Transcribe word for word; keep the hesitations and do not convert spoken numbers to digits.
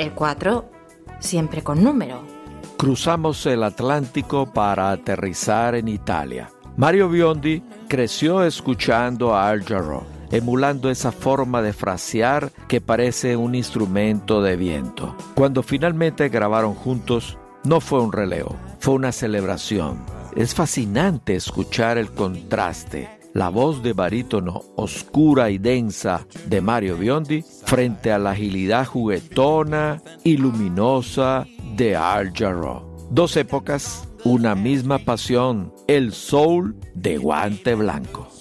El cuatro, siempre con número. Cruzamos el Atlántico para aterrizar en Italia. Mario Biondi creció escuchando a Al Jarreau, emulando esa forma de frasear que parece un instrumento de viento. Cuando finalmente grabaron juntos, no fue un relevo, fue una celebración. Es fascinante escuchar el contraste, la voz de barítono oscura y densa de Mario Biondi frente a la agilidad juguetona y luminosa de Al Jarreau. Dos épocas, una misma pasión, el soul de guante blanco.